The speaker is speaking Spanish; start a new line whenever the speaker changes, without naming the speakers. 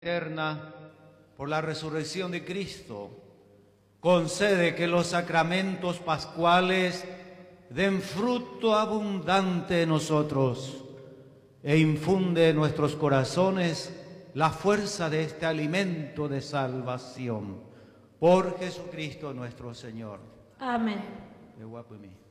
eterna, por la resurrección de Cristo, concede que los sacramentos pascuales den fruto abundante en nosotros e infunde en nuestros corazones la fuerza de este alimento de salvación. Por Jesucristo nuestro Señor.
Amén.
Qué guapo, mi.